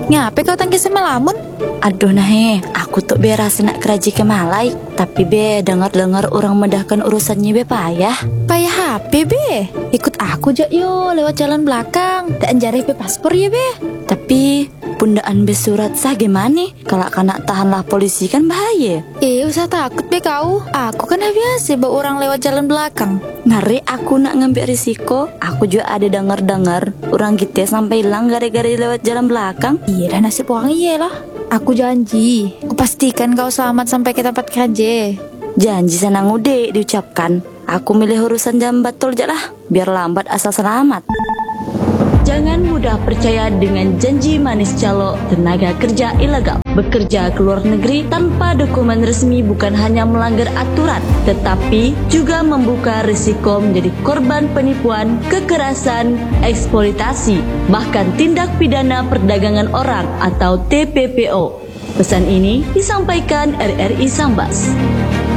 Ngapain kau tangkis sama lamun? Aduh nahe, aku tuh beras nak keraji ke Malai. Tapi be dengar-dengar orang mendahkan urusannya be payah. Payah HP be. Ikut aku jak yo lewat jalan belakang. Tak anjare be paspor ya be. Tapi pundaan be surat sah gimana? Kalau kena tahanlah polisi kan bahaya. Usah takut be kau. Aku kan biasa bawa orang lewat jalan belakang. Ngeri aku nak ngambil risiko. Aku juga ada dengar-dengar orang kita sampai hilang gara-gara lewat jalan belakang. Iya dah nasib orang iya lah. Aku janji, aku pastikan kau selamat sampai ke tempat kerja. Janji sana ngude diucapkan. Aku milih urusan jam betul aja lah, biar lambat asal selamat. Jangan mudah percaya dengan janji manis calo tenaga kerja ilegal. Bekerja ke luar negeri tanpa dokumen resmi bukan hanya melanggar aturan, tetapi juga membuka risiko menjadi korban penipuan, kekerasan, eksploitasi, bahkan tindak pidana perdagangan orang atau TPPO. Pesan ini disampaikan RRI Sambas.